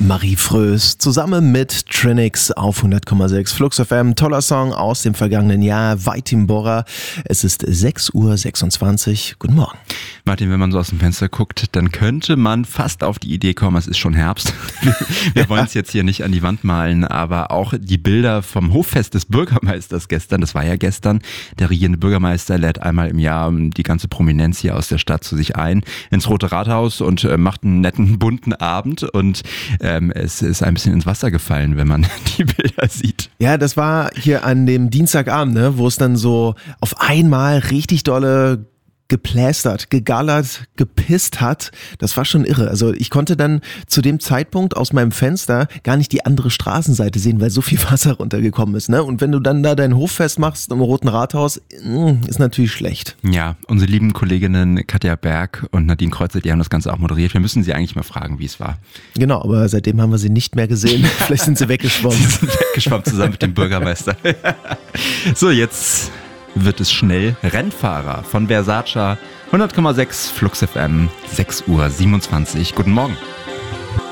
Marie Frös zusammen mit Trinix auf 100,6 Flux FM. Toller Song aus dem vergangenen Jahr, Vajtimboraa. Es ist 6:26 Uhr. Guten Morgen. Martin, wenn man so aus dem Fenster guckt, dann könnte man fast auf die Idee kommen, es ist schon Herbst. Wir wollen es jetzt hier nicht an die Wand malen, aber auch die Bilder vom Hoffest des Bürgermeisters gestern, das war ja gestern, der regierende Bürgermeister lädt einmal im Jahr die ganze Prominenz hier aus der Stadt zu sich ein, ins Rote Rathaus und macht einen netten, bunten Abend und es ist ein bisschen ins Wasser gefallen, wenn man die Bilder sieht. Ja, das war hier an dem Dienstagabend, ne, wo es dann so auf einmal richtig dolle geplästert, gegallert, gepisst hat. Das war schon irre. Also ich konnte dann zu dem Zeitpunkt aus meinem Fenster gar nicht die andere Straßenseite sehen, weil so viel Wasser runtergekommen ist. Ne? Und wenn du dann da dein Hoffest machst im Roten Rathaus, ist natürlich schlecht. Ja, unsere lieben Kolleginnen Katja Berg und Nadine Kreuzer, die haben das Ganze auch moderiert. Wir müssen sie eigentlich mal fragen, wie es war. Genau, aber seitdem haben wir sie nicht mehr gesehen. Vielleicht sind sie weggeschwommen. Sie sind weggeschwommen zusammen mit dem Bürgermeister. So, jetzt wird es schnell. Rennfahrer von Versace, 100,6 Flux FM, 6:27 Uhr. Guten Morgen.